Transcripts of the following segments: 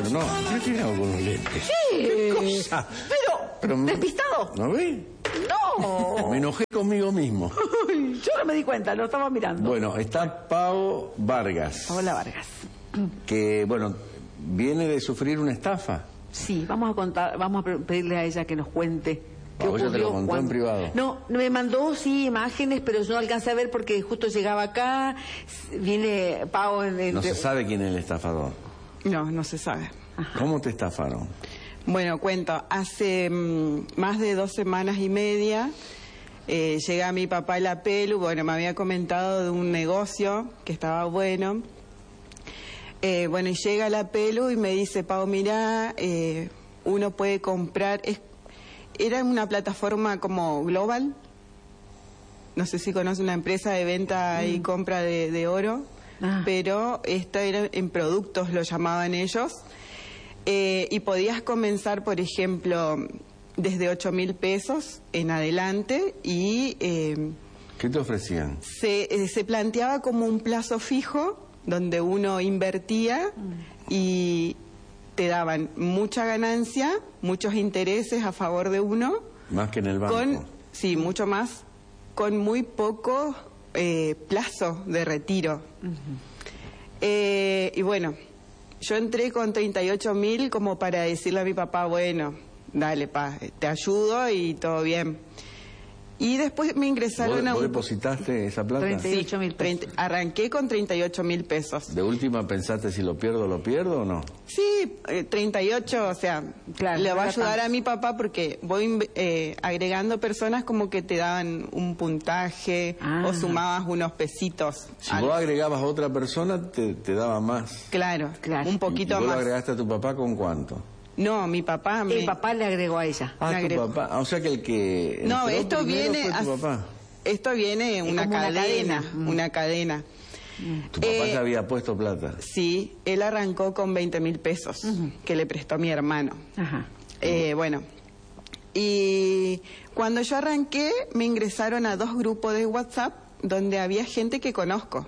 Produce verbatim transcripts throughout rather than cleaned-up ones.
Bueno, no, ¿qué tiene algo con los lentes? Sí. ¿Qué cosa? Pero, Pero ¿despistado? ¿No ves? No. Me enojé conmigo mismo. Yo no me di cuenta, lo estaba mirando. Bueno, está Pao Vargas. Paola Vargas. Que, bueno, viene de sufrir una estafa. Sí, vamos a contar, vamos a pedirle a ella que nos cuente. ¿Qué ¿A vos ya te lo ocurrió contó cuando- en privado? No, me mandó, sí, imágenes, pero yo no alcancé a ver porque justo llegaba acá, viene Pau en... en- No se sabe quién es el estafador. No, no se sabe. ¿Cómo te estafaron? Bueno, cuento, hace mm, más de dos semanas y media eh, llega mi papá y la Pelu, bueno, me había comentado de un negocio que estaba bueno. Eh, bueno, y llega la Pelu y me dice, Pau, mirá, eh, uno puede comprar... Es, era una plataforma como Global, no sé si conoce una empresa de venta y compra de, de oro, Ah. pero esta era en productos, lo llamaban ellos. Eh, y podías comenzar, por ejemplo, desde ocho mil pesos en adelante y eh, ¿Qué te ofrecían? se, eh, se planteaba como un plazo fijo donde uno invertía y te daban mucha ganancia, muchos intereses a favor de uno, Más que en el banco. con, sí, mucho más, con muy poco eh, plazo de retiro. Eh, y bueno, yo entré con treinta y ocho mil como para decirle a mi papá, bueno, dale, pa, te ayudo y todo bien. Y después me ingresaron ¿Vos, a vos un... depositaste esa plata? treinta y ocho mil pesos. treinta arranqué con treinta y ocho mil pesos. ¿De última pensaste si lo pierdo, lo pierdo o no? Sí, eh, treinta y ocho, o sea, Claro, le va a no era ayudar tanto. a mi papá porque voy eh, agregando personas como que te daban un puntaje Ah. o sumabas unos pesitos. Si al- vos agregabas a otra persona, te, te daba más. Claro, Claro. un ¿Y poquito vos lo más. agregaste a tu papá con cuánto? No, mi papá me... El papá le agregó a ella. Ah, Me tu agregó. papá. Ah, o sea que el que No, entró esto primero viene... fue tu a- papá. Esto viene Es una como una cadena, cadena. Mm. una cadena. Tu papá Eh, ya había puesto plata. Sí, él arrancó con veinte mil pesos que le prestó mi hermano. Ajá. Eh, bueno, y cuando yo arranqué me ingresaron a dos grupos de WhatsApp donde había gente que conozco.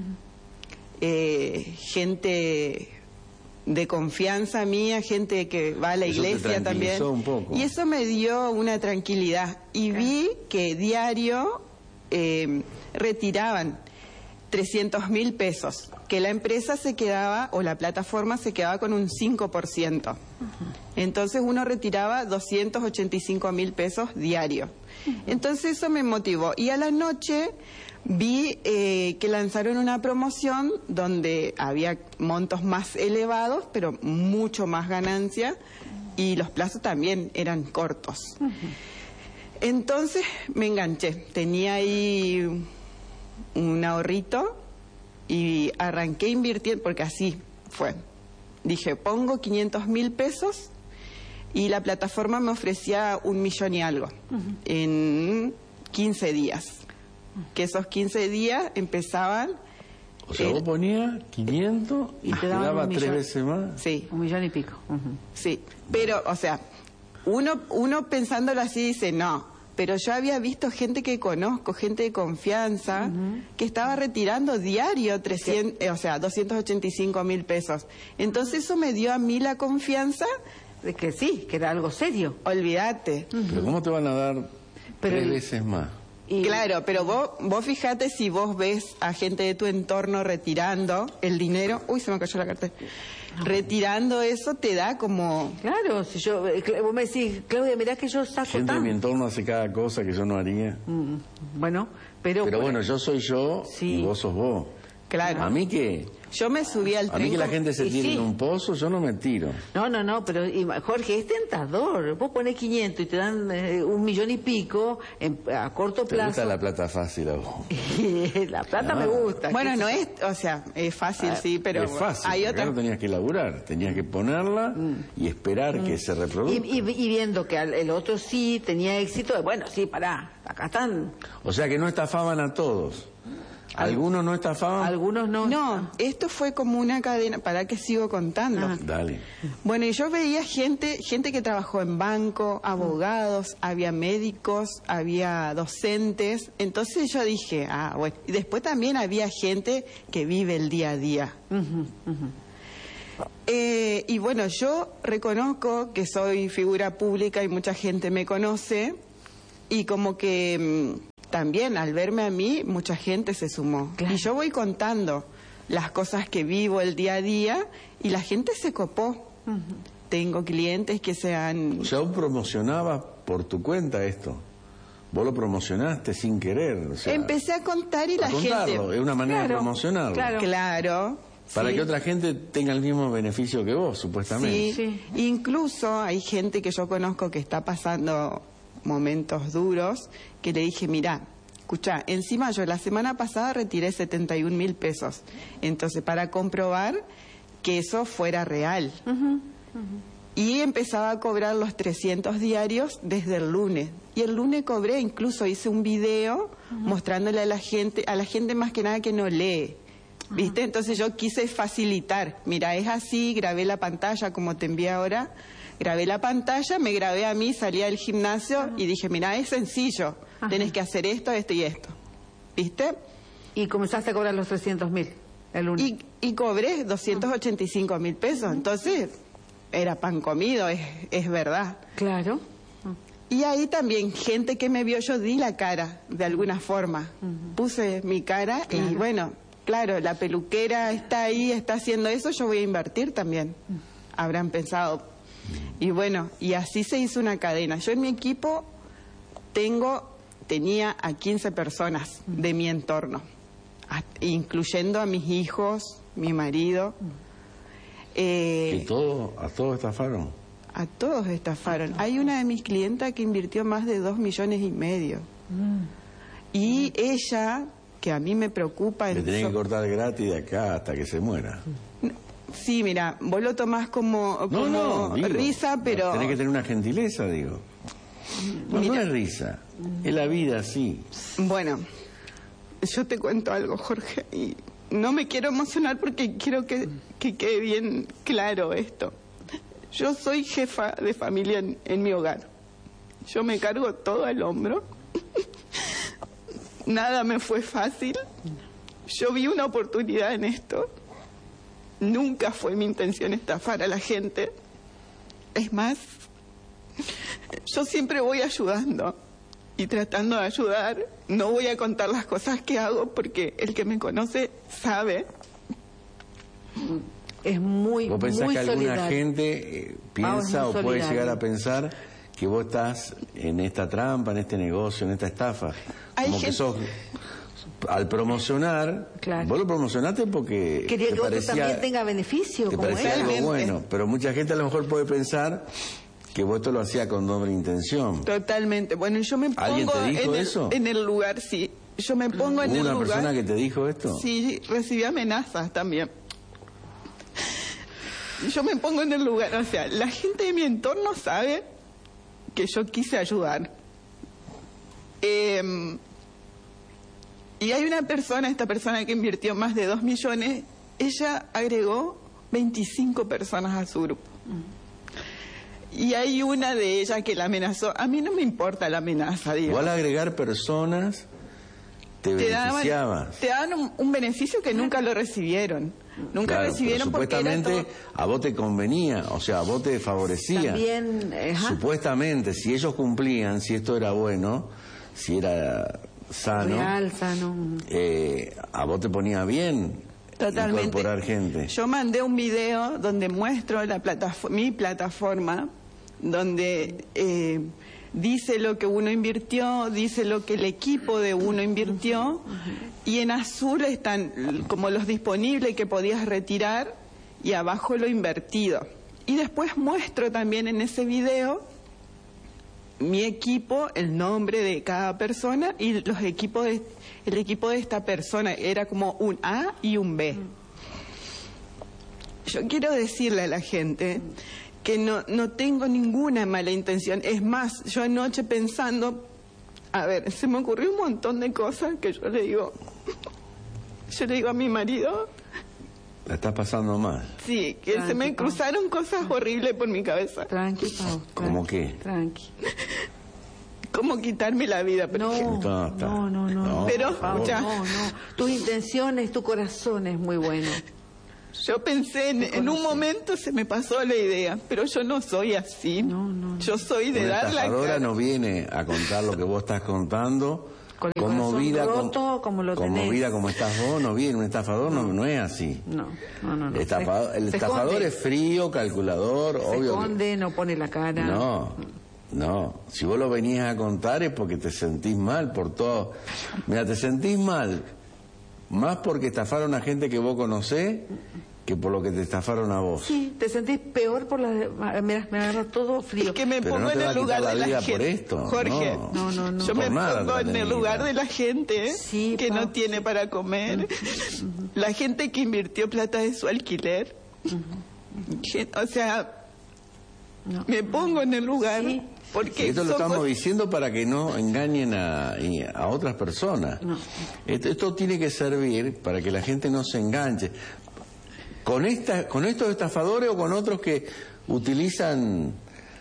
Eh, gente de confianza mía, gente que va a la Eso te iglesia también. tranquilizó un poco. Y eso me dio una tranquilidad. Y vi que diario eh, retiraban trescientos mil pesos, que la empresa se quedaba, o la plataforma se quedaba con un cinco por ciento. Entonces uno retiraba doscientos ochenta y cinco mil pesos diario. Entonces eso me motivó. Y a la noche vi eh, que lanzaron una promoción donde había montos más elevados, pero mucho más ganancia, y los plazos también eran cortos. Entonces me enganché. Tenía ahí un ahorrito y arranqué invirtiendo, porque así fue. Dije, pongo quinientos mil pesos y la plataforma me ofrecía un millón y algo en quince días. Que esos quince días empezaban... O sea, el- vos ponías quinientos y, Y te te daban daba un tres millón. veces más. Sí, Un millón y pico. Ujú. sí. Pero, o sea, uno, uno pensándolo así dice, no. Pero yo había visto gente que conozco, gente de confianza, que estaba retirando diario trescientos, eh, o sea, doscientos ochenta y cinco mil pesos. Entonces eso me dio a mí la confianza, Es que sí, que era algo serio. olvídate. Pero ¿cómo te van a dar Pero tres el- veces más? Y- Claro, pero vos, vos fíjate si vos ves a gente de tu entorno retirando el dinero, uy, se me cayó la cartera, retirando eso te da como... Claro, si yo, eh, Cla- vos me decís, Claudia, mirá que yo saco Gente de mi tanto. entorno hace cada cosa que yo no haría. Mm, Bueno, pero... Pero bueno, yo soy yo Sí. y vos sos vos. Claro. A mí que, Yo me subí al a tren... mí que la con- gente se y tire sí. en un pozo, yo no me tiro. No, no, no, pero y, Jorge, es tentador. Vos ponés quinientos y te dan eh, un millón y pico en- a corto Te plazo. gusta la plata fácil a vos. La plata No. me gusta. Bueno, ¿Qué no sé es, o sea, es fácil, sí, pero es fácil, hay porque otras... no tenías que laburar, tenías que ponerla y esperar que se yo? reproduzca. Y, y- y viendo que al- el otro sí tenía éxito, bueno, sí, pará, acá están. O sea que no estafaban a todos. Algunos no estafaban. Algunos no. No, esto fue como una cadena, ¿para qué sigo contando? Ah. Dale. Bueno, y yo veía gente, gente que trabajó en banco, abogados, había médicos, había docentes. Entonces yo dije, ah, bueno. Y después también había gente que vive el día a día. Ujú, ujú. Eh, y bueno, yo reconozco que soy figura pública y mucha gente me conoce, y como que mmm, también al verme a mí, mucha gente se sumó. Claro. Y yo voy contando las cosas que vivo el día a día y la gente se copó. Uh-huh. Tengo clientes que se han... O sea, vos promocionabas por tu cuenta esto. Vos lo promocionaste sin querer. O sea, empecé a contar y a la contarlo, gente... Es una manera claro, de promocionarlo. Claro. Claro. Para sí. que otra gente tenga el mismo beneficio que vos, supuestamente. Sí, sí. Incluso hay gente que yo conozco que está pasando momentos duros, que le dije, mirá, escuchá, encima yo la semana pasada retiré setenta y un mil pesos. Entonces, para comprobar que eso fuera real. Uh-huh, uh-huh. Y empezaba a cobrar los trescientos diarios desde el lunes. Y el lunes cobré, incluso hice un video uh-huh. mostrándole a la gente, a la gente más que nada que no lee. ¿Viste? Entonces yo quise facilitar. Mira, es así, grabé la pantalla como te envié ahora. Grabé la pantalla, me grabé a mí, salí al gimnasio uh-huh. y dije, mira, es sencillo. Uh-huh. Tenés que hacer esto, esto y esto. ¿Viste? Y comenzaste a cobrar los trescientos mil el lunes. Y, y cobré doscientos ochenta y cinco mil pesos. Entonces, era pan comido, es, es verdad. Claro. Uh-huh. Y ahí también, gente que me vio, yo di la cara, de alguna forma. Uh-huh. Puse mi cara claro. y bueno... Claro, la peluquera está ahí, está haciendo eso, yo voy a invertir también. Habrán pensado. Y bueno, y así se hizo una cadena. Yo en mi equipo tengo, tenía a quince personas de mi entorno, a, incluyendo a mis hijos, mi marido. Eh, ¿Y todo, a todos estafaron? A todos estafaron. Hay una de mis clientas que invirtió más de dos millones y medio. Mm. Y ella... que a mí me preocupa... Le tenés so... que cortar gratis de acá hasta que se muera. Sí, mira, vos lo tomás como, como no, no, digo, risa, pero... Tenés que tener una gentileza, digo. No, no es risa, es la vida así. Bueno, yo te cuento algo, Jorge, y no me quiero emocionar porque quiero que, que quede bien claro esto. Yo soy jefa de familia en, en mi hogar. Yo me cargo todo al hombro. Nada me fue fácil. Yo vi una oportunidad en esto. Nunca fue mi intención estafar a la gente. Es más, yo siempre voy ayudando y tratando de ayudar. No voy a contar las cosas que hago porque el que me conoce sabe. Es muy, ¿Vos pensás muy que alguna solidario. gente eh, piensa Vamos, o puede solidario. llegar a pensar que vos estás en esta trampa, en este negocio, en esta estafa? Hay Como gente... que sos, al promocionar, claro. vos lo promocionaste porque quería te que parecía, otro también tenga beneficio, te como parecía él. algo bueno, pero mucha gente a lo mejor puede pensar que vos esto lo hacías con doble intención. Totalmente. Bueno, yo me pongo ¿Alguien te dijo en, el, eso? en el lugar, sí. Yo me pongo en ¿Hubo el una lugar... persona que te dijo esto? Sí, recibí amenazas también. Yo me pongo en el lugar, o sea, la gente de mi entorno sabe que yo quise ayudar. Eh, y hay una persona, esta persona que invirtió más de dos millones, ella agregó veinticinco personas a su grupo. Y hay una de ellas que la amenazó. A mí no me importa la amenaza, digo. Igual agregar personas te, te beneficiaba. Daban, te daban un, un beneficio que nunca lo recibieron. Nunca claro, recibieron pero porque supuestamente era todo... a vos te convenía, o sea, a vos te favorecía. También, ajá. Supuestamente, si ellos cumplían, si esto era bueno, si era sano, real, sano. Eh, a vos te ponía bien Totalmente. Incorporar gente. Yo mandé un video donde muestro la plataforma, mi plataforma, donde eh, dice lo que uno invirtió, dice lo que el equipo de uno invirtió, y en azul están como los disponibles que podías retirar y abajo lo invertido. Y después muestro también en ese video mi equipo, el nombre de cada persona y los equipos de, el equipo de esta persona. Era como un A y un B. Yo quiero decirle a la gente que no, no tengo ninguna mala intención. Es más, yo anoche pensando, a ver, se me ocurrió un montón de cosas que yo le digo, yo le digo a mi marido. La estás pasando mal. Sí, que tranqui, se me Pau. Cruzaron cosas horribles por mi cabeza. Tranqui, Pau. ¿Cómo qué? Tranqui. ¿Cómo quitarme la vida? Por no, ejemplo? no, no, no, no. Pero, Pau, ya. no, no. Tus intenciones, tu corazón es muy bueno. Yo pensé, en, en un momento se me pasó la idea, pero yo no soy así. No, no, no. Yo soy de Una dar la estafadora cara. no viene a contar lo que vos estás contando. Con el Como corazón vida, roto, como lo tenés. vida como estás vos, no viene. Un estafador no, no es así. No, no, no. no. El estafador, el Se estafador esconde. es frío, calculador, Se obvio. que- esconde, no pone la cara. No, no. Si vos lo venías a contar es porque te sentís mal por todo. Mira, te sentís mal más porque estafaron a gente que vos conocés que por lo que te estafaron a vos. Sí, te sentís peor por la... Mira, me agarra todo frío. Es que me Pero pongo no te en va a el lugar quitar de la la vida gente. por esto, Jorge, no. No, no, no. yo Por me nada pongo te la en tenés el que lugar quitar. de la gente Sí, que pa. no tiene para comer. La gente que invirtió plata de su alquiler. Gen- O sea, No. me pongo en el lugar Sí. porque Esto lo son estamos cosas- diciendo para que no engañen a, y a otras personas. No. Esto, esto tiene que servir para que la gente no se enganche. Con, esta, con estos estafadores o con otros que utilizan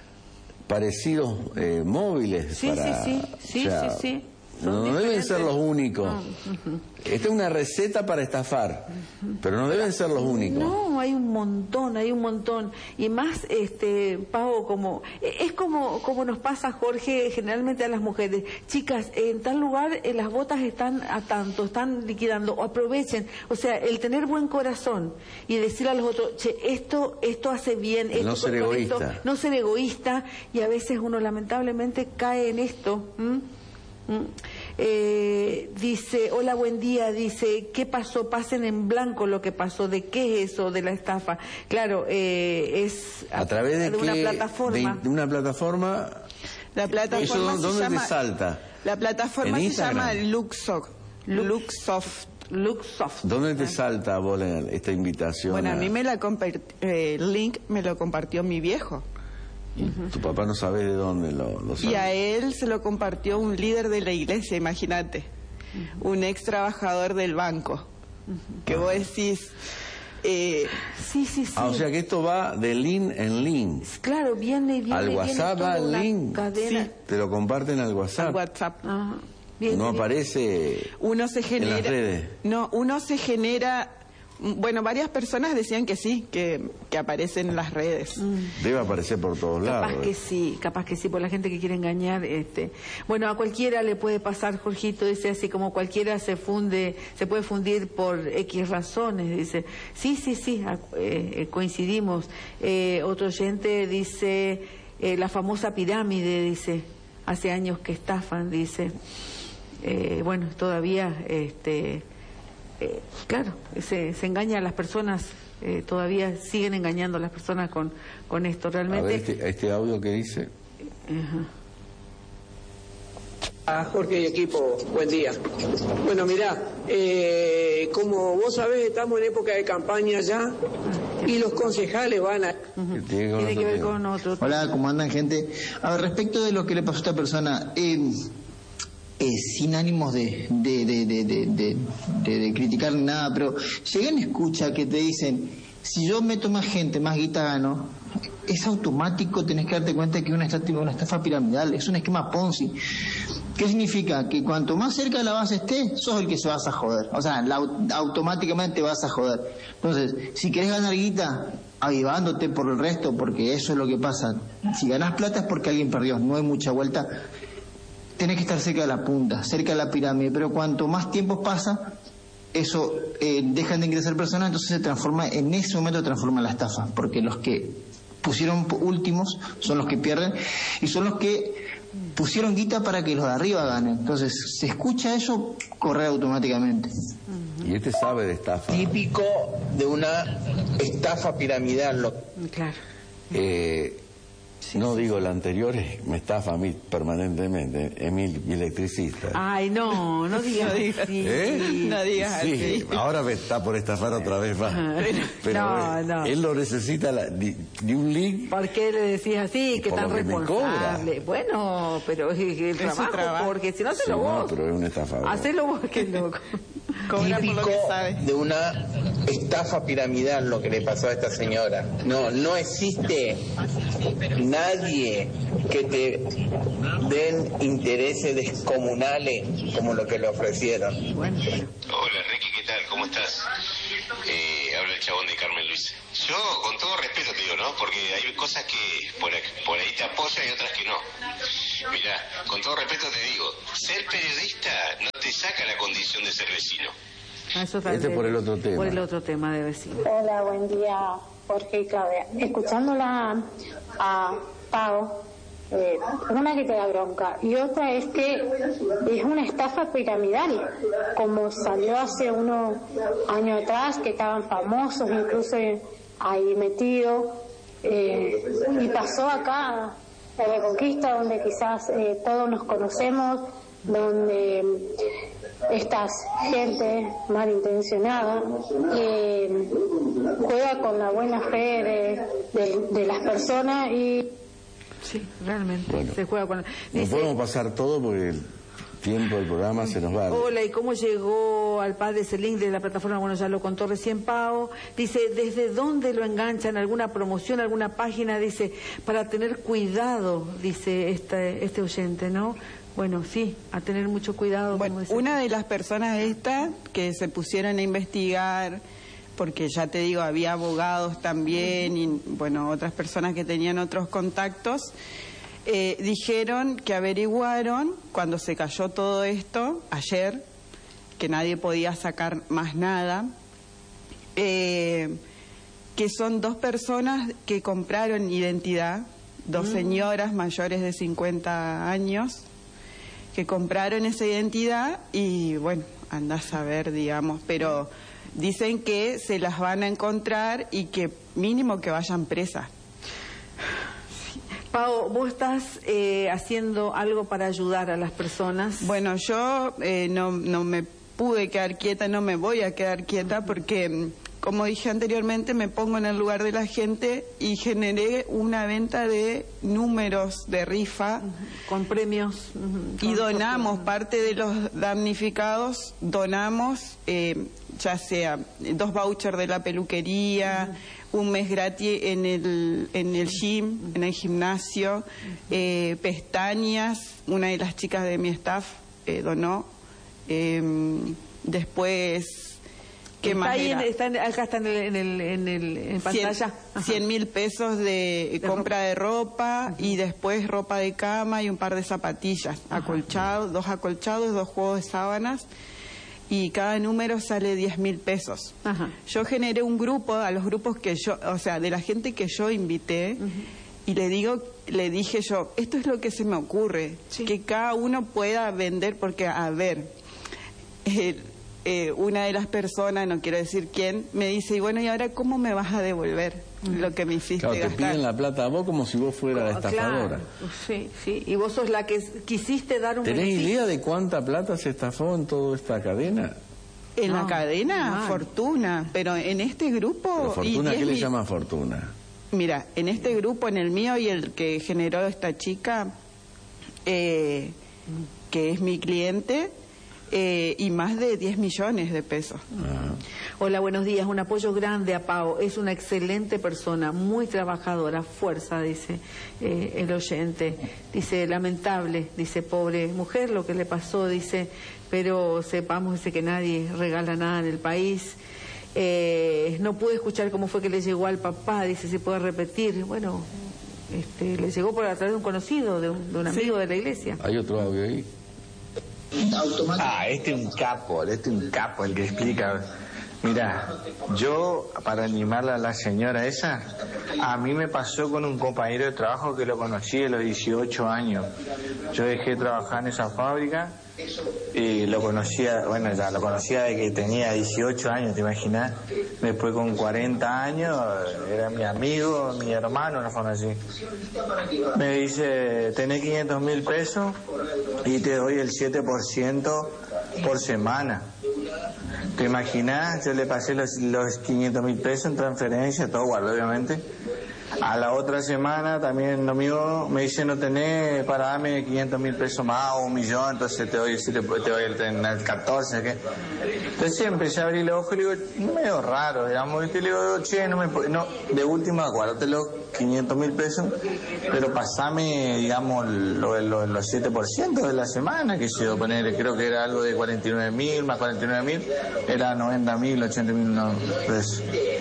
parecidos eh, móviles. Sí, para, sí, sí, sí, o sea, sí, sí. Son No, no deben diferentes. ser los únicos. Esta es una receta para estafar, pero no deben ser los únicos. No, hay un montón, hay un montón. Y más, este, Pau, como, es como, como nos pasa, Jorge, generalmente a las mujeres. Chicas, en tal lugar eh, las botas están a tanto, están liquidando, o aprovechen. O sea, el tener buen corazón y decir a los otros, che, esto, esto hace bien. El esto, no ser con esto, egoísta. no ser egoísta, y a veces uno lamentablemente cae en esto. ¿m? ¿m? Eh, dice, hola, buen día, dice, ¿qué pasó? Pasen en blanco lo que pasó, ¿de qué es eso de la estafa? Claro, eh, es A través de, una qué- plataforma. de, de una plataforma. La plataforma ¿Eso se dónde llama, te salta? La plataforma ¿En se llama Instagram? Luxoft. Luxoft. Luxoft. ¿Dónde te salta a vos la- esta invitación? Bueno, a mí me la compart- eh, el link me lo compartió mi viejo. Y tu papá no sabe de dónde lo, lo sabe. Y a él se lo compartió un líder de la iglesia, imagínate. Un ex trabajador del banco. Que vos decís... eh, Sí, sí, sí. Ah, o sea que esto va de link en link. Claro, viene, viene, Al viene WhatsApp toda va el una link. cadena. Sí. Te lo comparten al WhatsApp. al WhatsApp. Ah, viene, No viene. aparece Uno se genera... en las redes. No, uno se genera... Bueno, varias personas decían que sí, que, que aparecen en las redes. Debe aparecer por todos Capaz lados. que eh. sí, capaz que sí, por la gente que quiere engañar. Este, bueno, a cualquiera le puede pasar, Jorgito, dice así como cualquiera se funde, se puede fundir por X razones, dice. Sí, sí, sí, a- eh, eh, coincidimos. Eh, otro oyente dice, eh, la famosa pirámide, dice, hace años que estafan, dice. Eh, bueno, todavía, este, eh, claro, se, se engaña a las personas. Eh, todavía siguen engañando a las personas con, con esto A realmente. ver este, este audio que dice. Ajá. A Jorge y equipo, buen día. Bueno, mirá, eh, como vos sabés, estamos en época de campaña ya y los concejales van a... Que tiene con Tiene otro que ver tema. con otro. Hola, ¿cómo andan, gente? A ver, respecto de lo que le pasó a esta persona, eh, eh, sin ánimos de, de, de, de, de, de- de- de criticar ni nada, pero llegan escucha que te dicen, si yo meto más gente, más guita gano, es automático, tenés que darte cuenta que es una estafa, una estafa piramidal, es un esquema Ponzi. ¿Qué significa? Que cuanto más cerca de la base esté, sos el que se vas a joder. O sea, la, automáticamente vas a joder. Entonces, si querés ganar guita, avivándote por el resto, porque eso es lo que pasa. Si ganás plata es porque alguien perdió, no hay mucha vuelta. Tenés que estar cerca de la punta, cerca de la pirámide. Pero cuanto más tiempo pasa, eso eh, dejan de ingresar personas, entonces se transforma, en ese momento transforma en la estafa. Porque los que pusieron últimos son los que pierden y son los que pusieron guita para que los de arriba ganen. Entonces, se escucha eso, corre automáticamente. Y este sabe de estafa. Típico de una estafa piramidal. Lo Claro. Eh, no digo la anterior, es- me estafa a mí permanentemente. Es mi, mi electricista. Ay, no, no digas así. ¿Eh? No digas Sí, así. ahora me está por estafar otra vez más. Pero No, eh, no. él lo necesita la- de, de un link. ¿Por qué le decís así? Que Por tan lo que me responsable. Bueno, pero es el su trabajo, trabajo. porque si no, Sí, hacelo no, vos. pero es un estafador. Hacelo vos, que loco. Cobra por lo típico que sabe. de una estafa piramidal lo que le pasó a esta señora. No, no existe nadie que te den intereses descomunales como lo que le ofrecieron. Bueno, Hola Ricky, ¿qué tal? ¿Cómo estás? Eh, habla el chabón de Carmen Luis. Yo, con todo respeto te digo, ¿no? Porque hay cosas que por, por ahí te apoyan y otras que no. Mirá, con todo respeto te digo, ser periodista no te saca la condición de ser vecino. Ah, eso este por el otro tema. Por el otro tema de vecino. Hola, buen día, Jorge y Claudia. Escuchándola a Pau, eh, una que te da bronca y otra es que es una estafa piramidal, como salió hace unos años atrás, que estaban famosos incluso ahí metidos, eh, y pasó acá en Reconquista, donde quizás eh, todos nos conocemos, donde esta gente malintencionada eh, juega con la buena fe de, de, de las personas y... Sí, realmente, bueno, se juega con... No Dice, podemos pasar todo porque el tiempo del programa se nos va. Hola, ¿y cómo llegó al padre ese link de la plataforma? Bueno, ya lo contó recién Pau. Dice, ¿desde dónde lo enganchan? ¿Alguna promoción, alguna página? Dice, para tener cuidado, dice este, este oyente, ¿no? Bueno, sí, a tener mucho cuidado. Bueno, una de las personas estas que se pusieron a investigar, porque ya te digo, había abogados también y, bueno, otras personas que tenían otros contactos, eh, dijeron que averiguaron, cuando se cayó todo esto, ayer, que nadie podía sacar más nada, eh, que son dos personas que compraron identidad, dos mm. señoras mayores de cincuenta años, que compraron esa identidad y, bueno, andás a ver, digamos, pero dicen que se las van a encontrar y que mínimo que vayan presas. Pau, ¿vos estás eh, haciendo algo para ayudar a las personas? Bueno, yo eh, no, no me pude quedar quieta, no me voy a quedar quieta porque, como dije anteriormente, me pongo en el lugar de la gente y generé una venta de números de rifa. Uh-huh. Con premios. Uh-huh. Y donamos, parte de los damnificados, donamos, eh, ya sea dos vouchers de la peluquería, uh-huh. un mes gratis en el, en el gym, uh-huh. en el gimnasio, uh-huh. eh, pestañas, una de las chicas de mi staff eh, donó. Eh, después... ¿Qué está más ahí, era? Está en, acá está en, el, en, el, en, el, en pantalla. cien mil pesos de, de compra ropa. de ropa uh-huh. y después ropa de cama y un par de zapatillas, uh-huh. acolchados, dos acolchados, dos juegos de sábanas y cada número sale diez mil pesos. Uh-huh. Yo generé un grupo, a los grupos que yo, o sea, de la gente que yo invité uh-huh. y le digo, le dije yo, esto es lo que se me ocurre, sí. que cada uno pueda vender porque, a ver, el Eh, una de las personas, no quiero decir quién, me dice, y bueno, ¿y ahora cómo me vas a devolver mm. lo que me hiciste claro, gastar? Te piden la plata a vos como si vos fueras la estafadora. Claro. Sí, sí, y vos sos la que quisiste dar un ¿Tenés beneficio? idea de cuánta plata se estafó en toda esta cadena? En no, Ah, la cadena, mal. fortuna, pero en este grupo... ¿Pero fortuna y qué le mi... llama fortuna? Mira, en este grupo, en el mío y el que generó esta chica, eh, que es mi cliente... Eh, y más de diez millones de pesos. Ah. Hola, buenos días. Un apoyo grande a Pau. Es una excelente persona, muy trabajadora, fuerza, dice eh, el oyente. Dice, lamentable, dice, pobre mujer, lo que le pasó, dice, pero sepamos, dice, que nadie regala nada en el país. Eh, no pude escuchar cómo fue que le llegó al papá, dice, si puede repetir. Bueno, este, le llegó por a través de un conocido, de un, de un amigo sí. de la iglesia. ¿Hay otro audio ahí? Ah, este es un capo, este es un capo el que explica. Mira, yo, para animarla a la señora esa, a mí me pasó con un compañero de trabajo que lo conocí a los dieciocho años. Yo dejé de trabajar en esa fábrica y lo conocía, bueno, ya lo conocía de que tenía dieciocho años, ¿te imaginas? Después con cuarenta años, era mi amigo, mi hermano, una forma así. Me dice, tenés quinientos mil pesos y te doy el siete por ciento por semana. ¿Te imaginas? Yo le pasé los, los quinientos mil pesos en transferencia, todo guardado obviamente. A la otra semana también lo mío me dice, no tenés para darme quinientos mil pesos más o un millón, entonces te doy, te doy el, el catorce, ¿qué? Entonces empecé a abrir los ojos y le digo, medio raro, digamos, y te le digo, che, no me no, de última, acuérdate lo quinientos mil pesos, pero pasame, digamos, lo, lo, los siete por ciento de la semana, que yo poner, creo que era algo de cuarenta y nueve mil, más cuarenta y nueve mil, era noventa mil, ochenta mil no, pesos.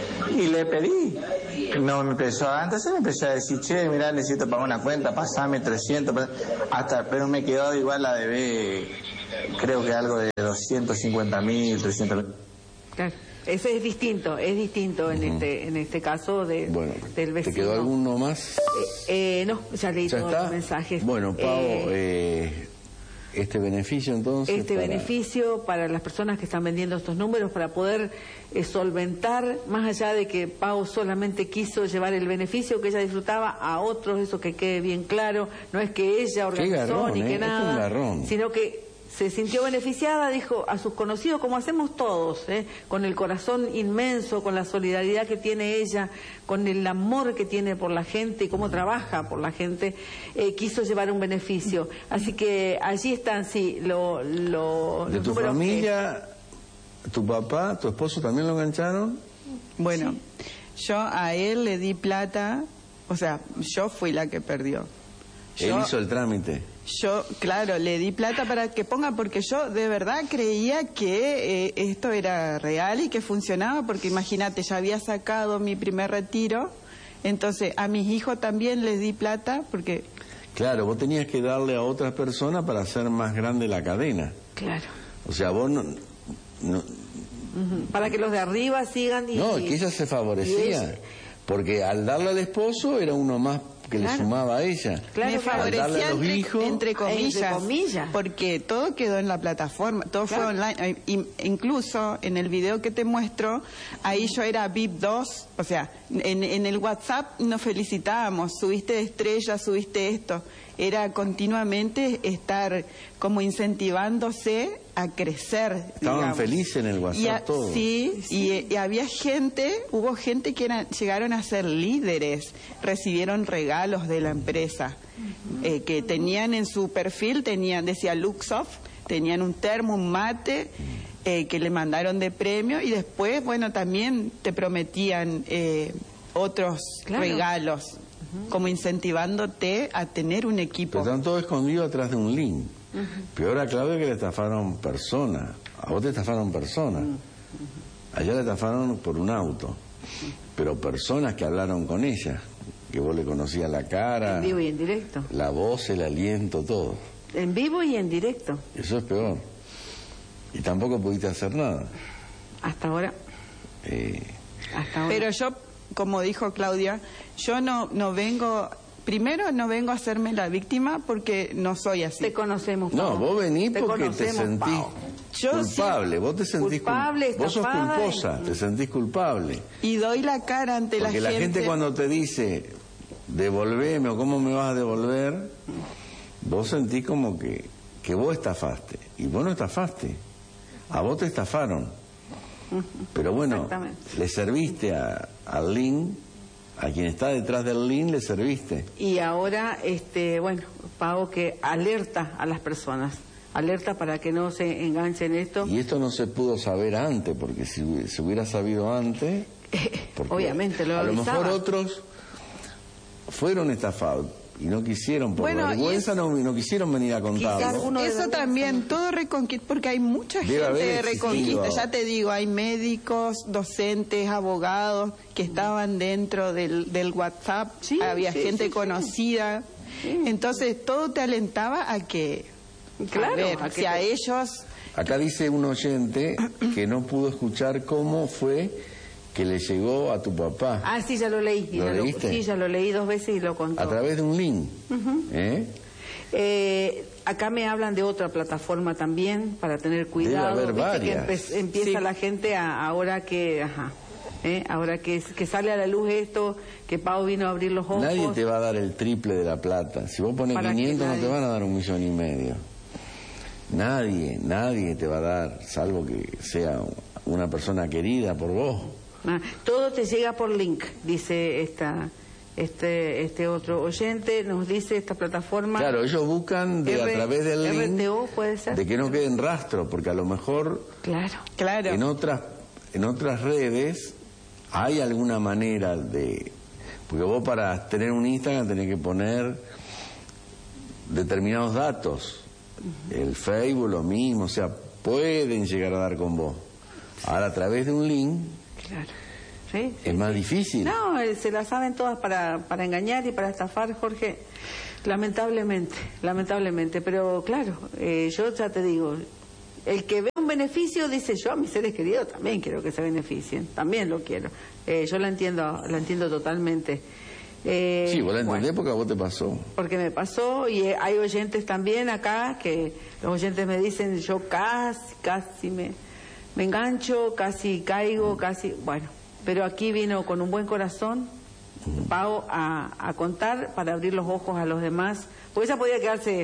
Y le pedí. No me empezó, entonces me empecé a decir, che, mirá, necesito pagar una cuenta, pasame trescientos, hasta, pero me quedó igual la debé, creo que algo de doscientos cincuenta mil, trescientos mil. Claro, eso es distinto, es distinto en uh-huh. este en este caso de, bueno, del vecino. ¿Te quedó alguno más? Eh, eh, no, ya leí ¿Ya todos está? los mensajes. Bueno, Pau, eh, eh, este beneficio entonces... Este para... beneficio para las personas que están vendiendo estos números para poder eh, solventar, más allá de que Pau solamente quiso llevar el beneficio que ella disfrutaba a otros, eso que quede bien claro, no es que ella organizó garrón, ni eh, que nada, sino que se sintió beneficiada, dijo a sus conocidos, como hacemos todos, ¿eh? Con el corazón inmenso, con la solidaridad que tiene ella, con el amor que tiene por la gente y cómo trabaja por la gente, eh, quiso llevar un beneficio. Así que allí están, sí, lo, lo, ¿De los tu familia, que... tu papá, tu esposo también lo engancharon? Bueno, sí. Yo a él le di plata, o sea, yo fui la que perdió. Él yo... hizo el trámite. Yo, claro, le di plata para que ponga, porque yo de verdad creía que eh, esto era real y que funcionaba, porque imagínate, ya había sacado mi primer retiro, entonces a mis hijos también les di plata, porque... Claro, vos tenías que darle a otras personas para hacer más grande la cadena. Claro. O sea, vos no... no... Uh-huh. Para que los de arriba sigan y... No, que ella se favorecía, es... porque al darle al esposo era uno más que claro. le sumaba a ella. Claro, me favorecía entre, hijos, entre, comillas, entre comillas, porque todo quedó en la plataforma, todo claro. fue online. Incluso en el video que te muestro, ahí yo era V I P dos, o sea, en, en el WhatsApp nos felicitábamos, subiste de estrella, subiste esto. Era continuamente estar como incentivándose a crecer. Estaban digamos. felices en el WhatsApp todos. Sí, sí. Y, y había gente, hubo gente que eran, llegaron a ser líderes, recibieron regalos de la empresa, uh-huh. eh, que tenían en su perfil, tenían, decía Luxoft, tenían un termo, un mate, eh, que le mandaron de premio, y después, bueno, también te prometían eh, otros claro. regalos, uh-huh. como incentivándote a tener un equipo. Pero están todos escondidos atrás de un link. Uh-huh. Peor a Claudia, que le estafaron personas. A vos te estafaron personas. Uh-huh. Allá le estafaron por un auto. Uh-huh. Pero personas que hablaron con ella, que vos le conocías la cara, en vivo y en directo, la voz, el aliento, todo. En vivo y en directo. Eso es peor. Y tampoco pudiste hacer nada. Hasta ahora. Eh... Hasta ahora. Pero yo, como dijo Claudia, yo no, no vengo... Primero, no vengo a hacerme la víctima porque no soy así. Te conocemos, Pau. No, vos venís te porque te sentís Yo culpable. Sí. Vos te sentís culpable, cul... Vos sos culposa, y... te sentís culpable. Y doy la cara ante porque la gente. Porque la gente cuando te dice, devolveme o cómo me vas a devolver, vos sentís como que, que vos estafaste. Y vos no estafaste. A vos te estafaron. Pero bueno, le serviste a, al link. A quien está detrás del link le serviste. Y ahora, este, bueno, Pau, que alerta a las personas, alerta para que no se enganchen esto. Y esto no se pudo saber antes, porque si se hubiera sabido antes... Obviamente, lo a lo avisaba. mejor otros fueron estafados y no quisieron, por bueno, vergüenza no, no quisieron venir a contarlo. Eso también, todo Reconquista, porque hay mucha Debe gente de existido. Reconquista, ya te digo, hay médicos, docentes, abogados que estaban dentro del, del WhatsApp, sí, había sí, gente sí, conocida, sí. Entonces todo te alentaba a que, claro, a ver, a que si te... a ellos... Acá dice un oyente que no pudo escuchar cómo fue que le llegó a tu papá. Ah, sí, ya lo leí. ¿Lo ya leíste? Lo, sí, ya lo leí dos veces y lo contó. A través de un link. Uh-huh. ¿Eh? Eh, acá me hablan de otra plataforma también, para tener cuidado. Debe haber varias. Que empe- empieza sí. la gente a, ahora que... Ajá. ¿Eh? Ahora que, que sale a la luz esto, que Pau vino a abrir los ojos. Nadie te va a dar el triple de la plata. Si vos pones quinientos no te van a dar un millón y medio. Nadie, nadie te va a dar, salvo que sea una persona querida por vos. Ah, todo te llega por link, dice esta, este, este otro oyente, nos dice esta plataforma. Claro, ellos buscan de, R, a través del link R T O, puede ser, de que no queden rastro, porque a lo mejor claro, claro. en otras en otras redes hay alguna manera de Porque vos para tener un Instagram tenés que poner determinados datos. Uh-huh. El Facebook lo mismo, o sea, pueden llegar a dar con vos. Ahora a través de un link, claro. ¿Sí? es sí, más sí. difícil. No, se la saben todas para, para engañar y para estafar, Jorge. Lamentablemente, lamentablemente. Pero claro, eh, yo ya te digo, el que ve un beneficio dice, yo a mis seres queridos también quiero que se beneficien, también lo quiero. Eh, yo la entiendo, la entiendo totalmente. Eh, sí, vos la entendés, bueno, porque a vos te pasó. Porque me pasó, y eh, hay oyentes también acá que los oyentes me dicen, yo casi, casi me, me engancho, casi caigo, casi, bueno, pero aquí vino con un buen corazón, Pau, a, a contar para abrir los ojos a los demás, porque ella podía quedarse